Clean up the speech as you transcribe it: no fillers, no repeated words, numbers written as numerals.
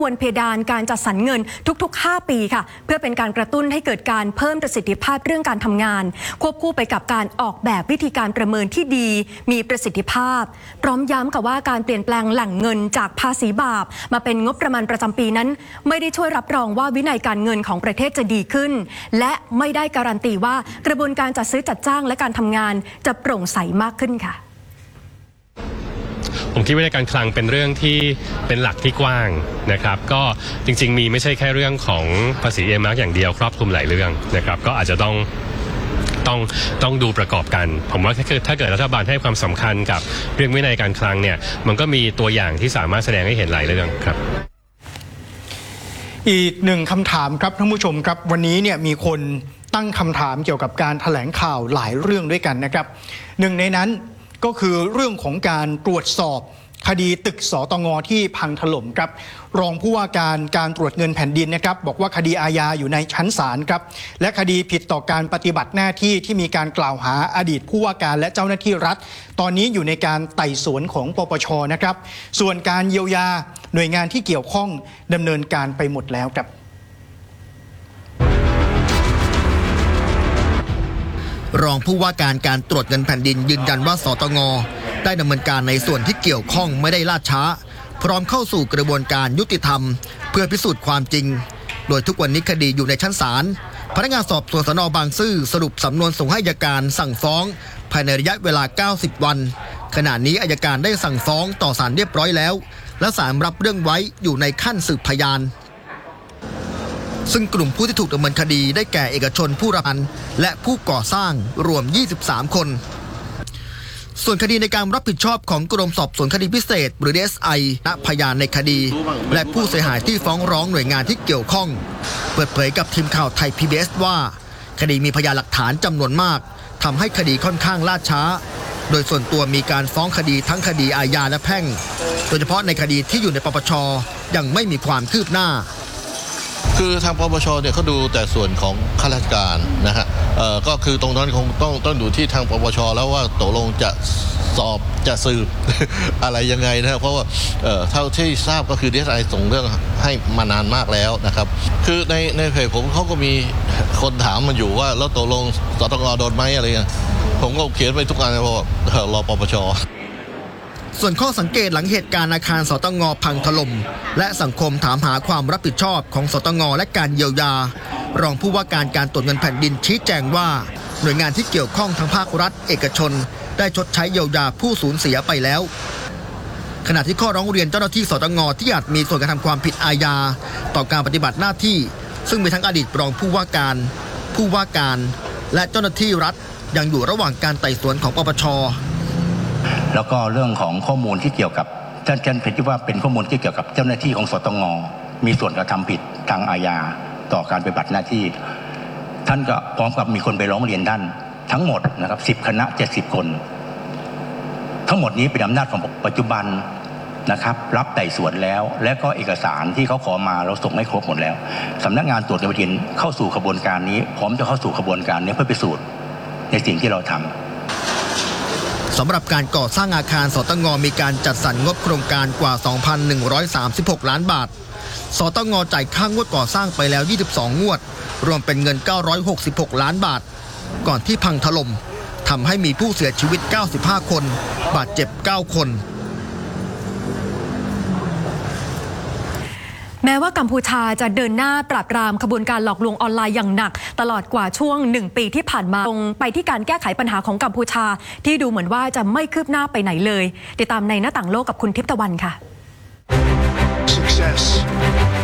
บนเพดานการจัดสรรเงินทุกๆ5ปีค่ะเพื่อเป็นการกระตุ้นให้เกิดการเพิ่มประสิทธิภาพเรื่องการทำงานควบคู่ไปกับการออกแบบวิธีการประเมินที่ดีมีประสิทธิภาพพร้อมย้ำค่ะว่าการเปลี่ยนแปลงแหล่งเงินจากภาษีบาปมาเป็นงบประมาณประจำปีนั้นไม่ได้ช่วยรับรองว่าวินัยการเงินของประเทศจะดีขึ้นและไม่ได้การันตีว่ากระบวนการจัดซื้อจัดจ้างและการทำงานจะโปร่งใสมากขึ้นค่ะผมคิดว่าการคลังเป็นเรื่องที่เป็นหลักที่กว้างนะครับก็จริงๆมีไม่ใช่แค่เรื่องของภาษีเอมาร์กอย่างเดียวครอบคลุมหลายเรื่องนะครับก็อาจจะต้องดูประกอบกันผมว่าถ้าเกิดรัฐบาลให้ความสำคัญกับเรื่องวินัยการคลังเนี่ยมันก็มีตัวอย่างที่สามารถแสดงให้เห็นหลายเรื่องครับอีกหนึ่งคำถามครับท่านผู้ชมครับวันนี้เนี่ยมีคนตั้งคำถามเกี่ยวกับการแถลงข่าวหลายเรื่องด้วยกันนะครับหนึ่งในนั้นก็คือเรื่องของการตรวจสอบคดีตึกสตง.ที่พังถล่มครับรองผู้ว่าการตรวจเงินแผ่นดินนะครับบอกว่าคดีอาญาอยู่ในชั้นศาลครับและคดีผิดต่อการปฏิบัติหน้าที่ที่มีการกล่าวหาอดีตผู้ว่าการและเจ้าหน้าที่รัฐตอนนี้อยู่ในการไต่สวนของปปช.นะครับส่วนการเยียวยาหน่วยงานที่เกี่ยวข้องดำเนินการไปหมดแล้วครับรองผู้ว่าการตรวจเงินแผ่นดินยืนยันว่าสตง.ได้ดำเนินการในส่วนที่เกี่ยวข้องไม่ได้ล่าช้าพร้อมเข้าสู่กระบวนการยุติธรรมเพื่อพิสูจน์ความจริงโดยทุกวันนี้คดีอยู่ในชั้นศาลพนักงานสอบสวนสน.บางซื่อสรุปสำนวนส่งให้อัยการสั่งฟ้องภายในระยะเวลา90วันขณะนี้อัยการได้สั่งฟ้องต่อศาลเรียบร้อยแล้วและศาลรับเรื่องไว้อยู่ในขั้นสืบพยานซึ่งกลุ่มผู้ที่ถูกดำเนินคดีได้แก่เอกชนผู้รับพันและผู้ก่อสร้างรวม23คนส่วนคดีในการรับผิดชอบของกรมสอบสวนคดีพิเศษหรือ DSI ณพยานในคดีและผู้เสียหายที่ฟ้องร้องหน่วยงานที่เกี่ยวข้องเปิดเผยกับทีมข่าวไทย PBS ว่าคดีมีพยานหลักฐานจำนวนมากทำให้คดีค่อนข้างล่าช้าโดยส่วนตัวมีการฟ้องคดีทั้งคดีอาญาและแพ่งโดยเฉพาะในคดีที่อยู่ในปปช.ยังไม่มีความคืบหน้าคือทางปปช.เนี่ยเขาดูแต่ส่วนของข้าราชการนะฮะก็คือตรงนั้นคงต้องดูที่ทางปปช.แล้วว่าตกลงจะสอบจะสืบ อะไรยังไงนะเพราะว่าเท่าที่ทราบก็คือ DSI ส่งเรื่องให้มานานมากแล้วนะครับคือในเพจผมเขาก็มีคนถามมาอยู่ว่าแล้วตกลงสตง.โดนไหมอะไรเงี้ยผมก็เขียนไปทุกอันเพราะรอปปช. ส่วนข้อสังเกตหลังเหตุการณ์อาคารสตง.พังถล่มและสังคมถามหาความรับผิดชอบของสตง.และการเยียวยารองผู้ว่าการตรวจเงินแผ่นดินชี้แจงว่าหน่วยงานที่เกี่ยวข้องทั้งภาครัฐเอกชนได้ชดใช้เยียวยาผู้สูญเสียไปแล้วขณะที่ข้อร้องเรียนเจ้าหน้าที่สตง.ที่อาจมีส่วนกระทำความผิดอาญาต่อการปฏิบัติหน้าที่ซึ่งมีทั้งอดีตรองผู้ว่าการและเจ้าหน้าที่รัฐยังอยู่ระหว่างการไต่สวนของปปช. แล้วก็เรื่องของข้อมูลที่เกี่ยวกับท่านคิดว่าเป็นข้อมูลที่เกี่ยวกับเจ้าหน้าที่ของสตง.มีส่วนกระทำผิดทางอาญาต่อการปฏิบัติหน้าที่ท่านก็พร้อมกับมีคนไปร้องเรียนท่านทั้งหมดนะครับ10 คณะ 70 คนทั้งหมดนี้เป็นอำนาจของปัจจุบันนะครับรับไต่สวนแล้วและก็เอกสารที่เขาขอมาเราส่งให้ครบหมดแล้วสำนักงานตรวจเงินแผ่นดินเข้าสู่ขบวนการนี้พร้อมจะเข้าสู่ขบวนการนี้เพื่อพิสูจน์ในสิ่งที่เราทำสำหรับการก่อสร้างอาคารสตง.มีการจัดสรรงบโครงการกว่า 2,136 ล้านบาทสตง.จ่ายค่างวดก่อสร้างไปแล้ว22 งวดรวมเป็นเงิน966 ล้านบาทก่อนที่พังถล่มทำให้มีผู้เสียชีวิต95 คนบาดเจ็บ9 คนแม้ว่ากัมพูชาจะเดินหน้าปราบปรามขบวนการหลอกลวงออนไลน์อย่างหนักตลอดกว่าช่วง1 ปีที่ผ่านมาลงไปที่การแก้ไขปัญหาของกัมพูชาที่ดูเหมือนว่าจะไม่คืบหน้าไปไหนเลยติดตามในหน้าต่างโลกกับคุณทิพย์ตะวันค่ะ